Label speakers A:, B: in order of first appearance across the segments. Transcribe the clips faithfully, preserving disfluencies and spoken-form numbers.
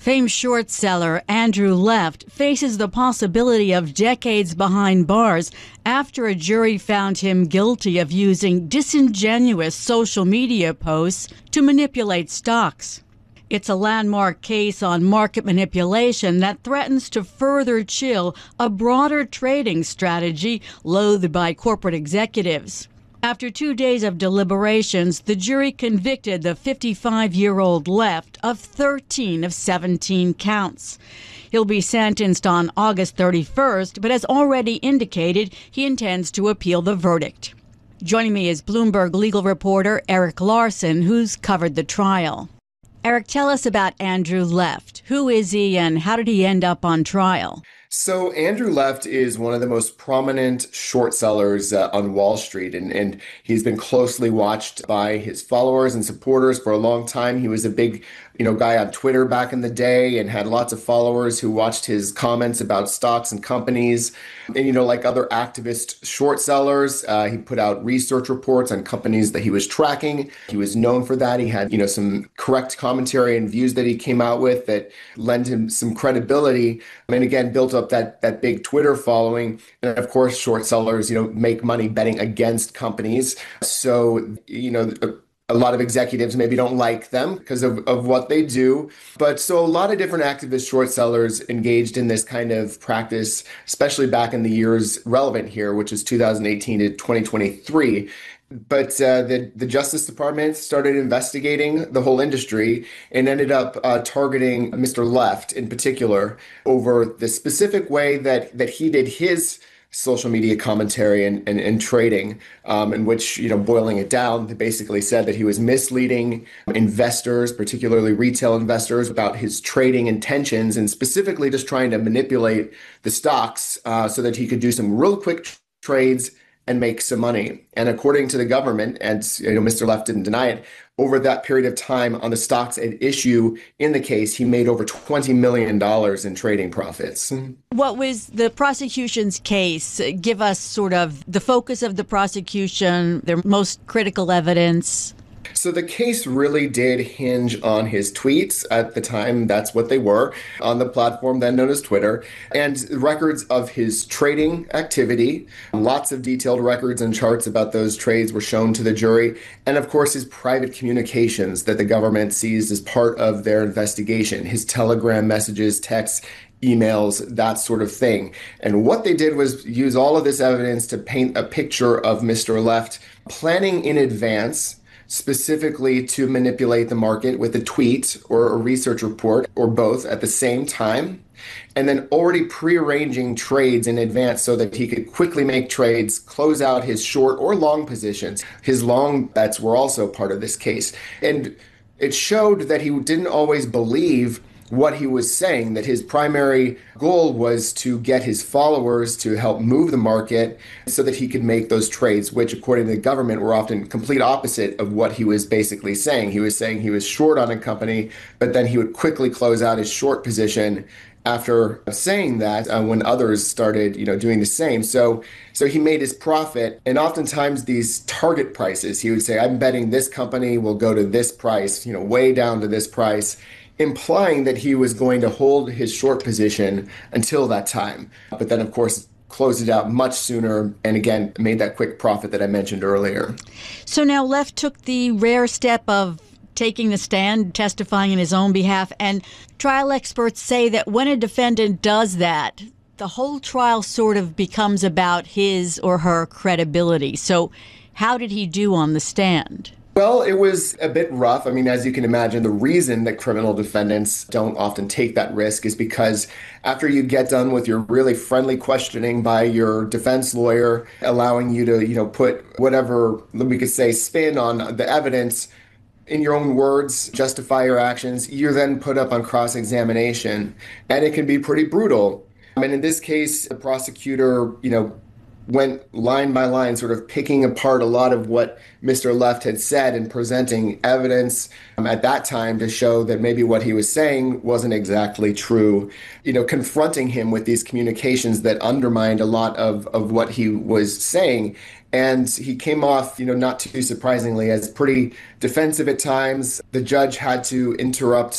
A: Famed short seller Andrew Left faces the possibility of decades behind bars after a jury found him guilty of using disingenuous social media posts to manipulate stocks. It's a landmark case on market manipulation that threatens to further chill a broader trading strategy loathed by corporate executives. After two days of deliberations, the jury convicted the fifty-five-year-old Left of thirteen of seventeen counts. He'll be sentenced on August thirty-first, but has already indicated he intends to appeal the verdict. Joining me is Bloomberg legal reporter Eric Larson, who's covered the trial. Eric, tell us about Andrew Left. Who is he and how did he end up on trial?
B: So Andrew Left is one of the most prominent short sellers uh, on Wall Street, and, and he's been closely watched by his followers and supporters for a long time. He was a big, you know, guy on Twitter back in the day and had lots of followers who watched his comments about stocks and companies. And, you know, like other activist short sellers, uh, he put out research reports on companies that he was tracking. He was known for that. He had, you know, some correct commentary and views that he came out with that lent him some credibility. And again, built up that that big Twitter following. And of course, short sellers, you know, make money betting against companies. So, you know, a lot of executives maybe don't like them because of, of what they do. But so a lot of different activist short sellers engaged in this kind of practice, especially back in the years relevant here, which is two thousand eighteen to twenty twenty-three. But uh, the, the Justice Department started investigating the whole industry and ended up uh, targeting Mister Left in particular over the specific way that that he did his social media commentary and, and, and trading, um, in which, you know, boiling it down, they basically said that he was misleading investors, particularly retail investors, about his trading intentions and specifically just trying to manipulate the stocks uh, so that he could do some real quick trades and make some money. And according to the government, and you know, Mister Left didn't deny it, over that period of time on the stocks at issue in the case, he made over twenty million dollars in trading profits.
A: What was the prosecution's case? Give us sort of the focus of the prosecution, their most critical evidence.
B: So the case really did hinge on his tweets. At the time, that's what they were, on the platform then known as Twitter, and records of his trading activity. Lots of detailed records and charts about those trades were shown to the jury. And of course, his private communications that the government seized as part of their investigation, his Telegram messages, texts, emails, that sort of thing. And what they did was use all of this evidence to paint a picture of Mister Left planning in advance specifically to manipulate the market with a tweet or a research report or both at the same time, and then already prearranging trades in advance so that he could quickly make trades, close out his short or long positions. His long bets were also part of this case. And it showed that he didn't always believe what he was saying, that his primary goal was to get his followers to help move the market so that he could make those trades, which according to the government were often complete opposite of what he was basically saying. He was saying he was short on a company, but then he would quickly close out his short position after saying that uh, when others started, you know, doing the same. So so he made his profit. And oftentimes these target prices, he would say, I'm betting this company will go to this price, you know, way down to this price, implying that he was going to hold his short position until that time. But then, of course, closed it out much sooner and, again, made that quick profit that I mentioned earlier.
A: So now Left took the rare step of taking the stand, testifying in his own behalf. And trial experts say that when a defendant does that, the whole trial sort of becomes about his or her credibility. So how did he do on the stand?
B: Well, it was a bit rough. I mean, as you can imagine, the reason that criminal defendants don't often take that risk is because after you get done with your really friendly questioning by your defense lawyer, allowing you to, you know, put whatever we could say spin on the evidence in your own words, justify your actions, you're then put up on cross-examination, and it can be pretty brutal. And in this case, the prosecutor, you know, went line by line, sort of picking apart a lot of what Mister Left had said and presenting evidence um, at that time to show that maybe what he was saying wasn't exactly true, you know, confronting him with these communications that undermined a lot of, of what he was saying. And he came off, you know, not too surprisingly, as pretty defensive at times. The judge had to interrupt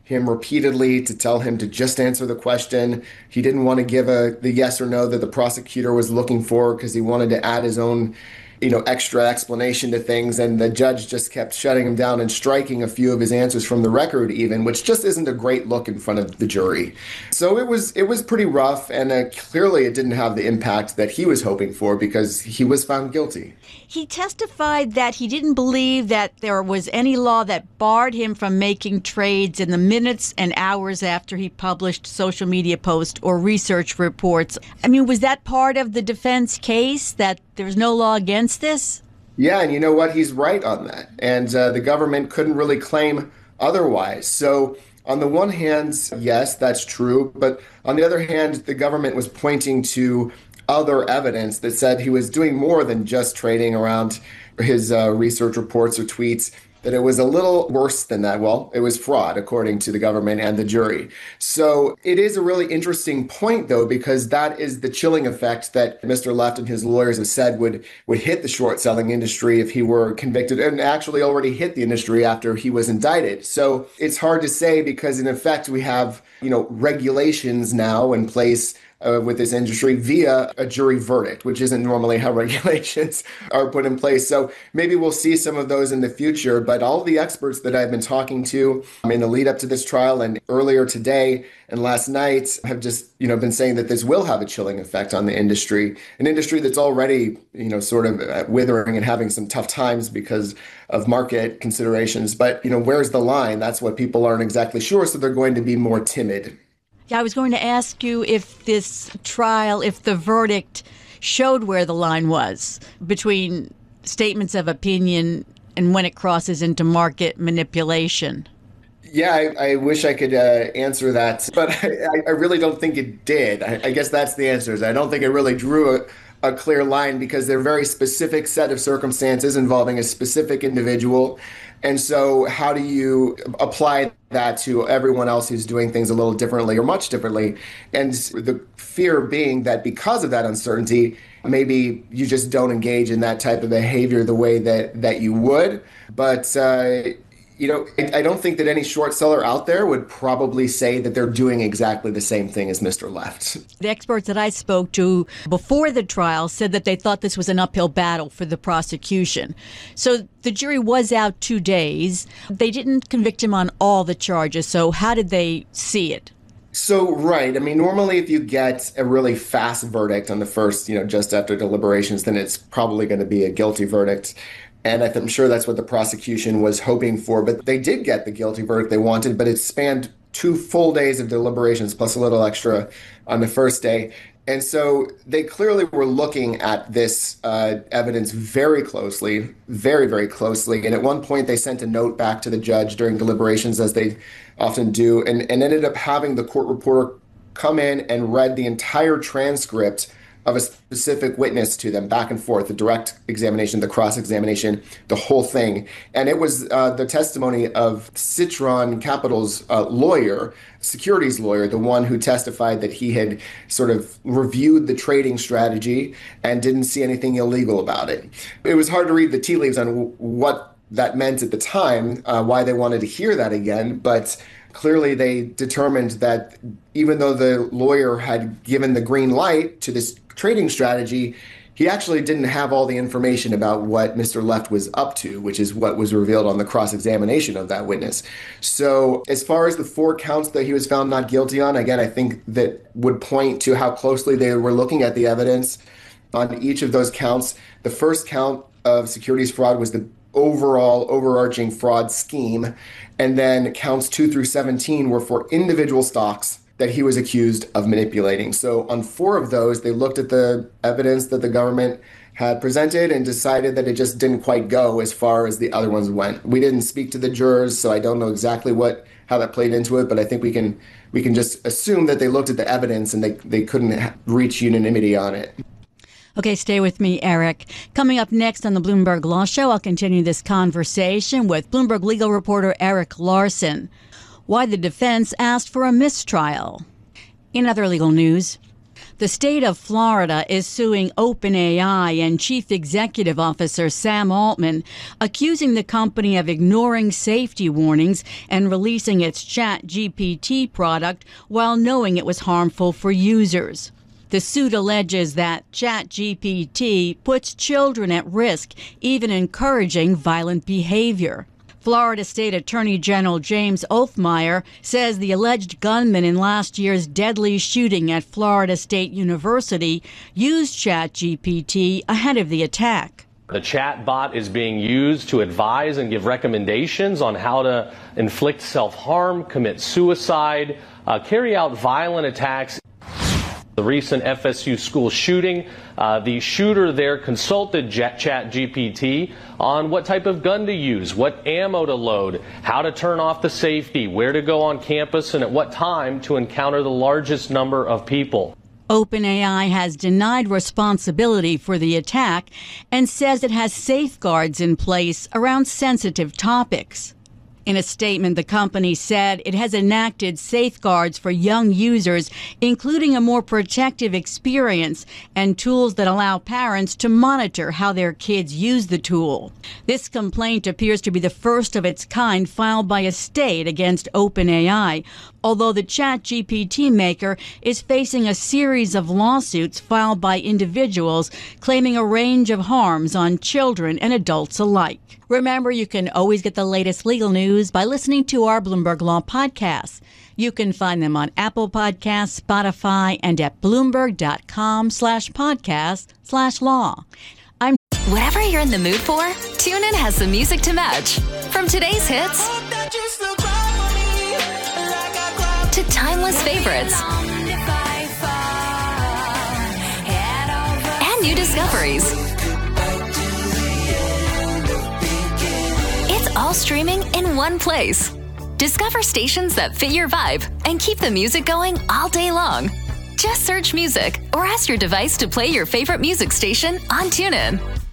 B: him repeatedly to tell him to just answer the question. He didn't want to give a the yes or no that the prosecutor was looking for because he wanted to add his own, you know, extra explanation to things. And the judge just kept shutting him down and striking a few of his answers from the record even, which just isn't a great look in front of the jury. So it was it was pretty rough, and uh, clearly it didn't have the impact that he was hoping for because he was found guilty.
A: He testified that he didn't believe that there was any law that barred him from making trades in the minutes and hours after he published social media posts or research reports. I mean, was that part of the defense case, that there's no law against this?
B: Yeah, and you know what? He's right on that. And uh, the government couldn't really claim otherwise. So on the one hand, yes, that's true. But on the other hand, the government was pointing to other evidence that said he was doing more than just trading around his uh, research reports or tweets, that it was a little worse than that. Well, it was fraud, according to the government and the jury. So it is a really interesting point, though, because that is the chilling effect that Mister Left and his lawyers have said would, would hit the short selling industry if he were convicted, and actually already hit the industry after he was indicted. So it's hard to say because, in effect, we have, you know, regulations now in place Uh, with this industry via a jury verdict, which isn't normally how regulations are put in place. So maybe we'll see some of those in the future. But all the experts that I've been talking to um, in the lead up to this trial and earlier today and last night have just, you know, been saying that this will have a chilling effect on the industry, an industry that's already, you know, sort of uh, withering and having some tough times because of market considerations. But, you know, where's the line? That's what people aren't exactly sure. So they're going to be more timid.
A: Yeah, I was going to ask you if this trial, if the verdict showed where the line was between statements of opinion and when it crosses into market manipulation.
B: Yeah, I, I wish I could uh, answer that, but I, I really don't think it did. I, I guess that's the answer. Is I don't think it really drew a, a clear line because they're a very specific set of circumstances involving a specific individual. And so how do you apply that to everyone else who's doing things a little differently or much differently? And the fear being that because of that uncertainty, maybe you just don't engage in that type of behavior the way that, that you would. But, uh, you know, I don't think that any short seller out there would probably say that they're doing exactly the same thing as Mister Left.
A: The experts that I spoke to before the trial said that they thought this was an uphill battle for the prosecution. So the jury was out two days. They didn't convict him on all the charges. So how did they see it?
B: So, right. I mean, normally if you get a really fast verdict on the first, you know, just after deliberations, then it's probably going to be a guilty verdict. And I'm sure that's what the prosecution was hoping for. But they did get the guilty verdict they wanted, but it spanned two full days of deliberations plus a little extra on the first day. And so they clearly were looking at this uh, evidence very closely, very, very closely. And at one point, they sent a note back to the judge during deliberations, as they often do, and, and ended up having the court reporter come in and read the entire transcript of a specific witness to them, back and forth, the direct examination, the cross-examination, the whole thing. And it was uh, the testimony of Citron Capital's uh, lawyer, securities lawyer, the one who testified that he had sort of reviewed the trading strategy and didn't see anything illegal about it. It was hard to read the tea leaves on w- what that meant at the time, uh, why they wanted to hear that again, but clearly they determined that even though the lawyer had given the green light to this trading strategy, he actually didn't have all the information about what Mister Left was up to, which is what was revealed on the cross-examination of that witness. So as far as the four counts that he was found not guilty on, again, I think that would point to how closely they were looking at the evidence on each of those counts. The first count of securities fraud was the overall overarching fraud scheme. And then counts two through seventeen were for individual stocks that he was accused of manipulating. So on four of those, they looked at the evidence that the government had presented and decided that it just didn't quite go as far as the other ones went. We didn't speak to the jurors, so I don't know exactly what how that played into it, but I think we can we can just assume that they looked at the evidence and they, they couldn't reach unanimity on it.
A: Okay, stay with me, Eric. Coming up next on the Bloomberg Law Show, I'll continue this conversation with Bloomberg legal reporter Eric Larson. Why the defense asked for a mistrial. In other legal news, The state of Florida is suing OpenAI and Chief Executive Officer Sam Altman, accusing the company of ignoring safety warnings and releasing its ChatGPT product while knowing it was harmful for users. The suit alleges that ChatGPT puts children at risk, even encouraging violent behavior. Florida State Attorney General James Othmeyer says the alleged gunman in last year's deadly shooting at Florida State University used ChatGPT ahead of the attack.
C: The chat bot is being used to advise and give recommendations on how to inflict self-harm, commit suicide, uh, carry out violent attacks. The recent F S U school shooting, uh, the shooter there consulted ChatGPT on what type of gun to use, what ammo to load, how to turn off the safety, where to go on campus, and at what time to encounter the largest number of people.
A: OpenAI has denied responsibility for the attack and says it has safeguards in place around sensitive topics. In a statement, the company said it has enacted safeguards for young users, including a more protective experience and tools that allow parents to monitor how their kids use the tool. This complaint appears to be the first of its kind filed by a state against OpenAI, although the ChatGPT maker is facing a series of lawsuits filed by individuals claiming a range of harms on children and adults alike. Remember, you can always get the latest legal news by listening to our Bloomberg Law podcasts. You can find them on Apple Podcasts, Spotify, and at Bloomberg.com slash podcast slash law. I'm
D: Whatever you're in the mood for, TuneIn has the music to match. From today's hits to timeless favorites and new discoveries. It's all streaming in one place. Discover stations that fit your vibe and keep the music going all day long. Just search music or ask your device to play your favorite music station on TuneIn.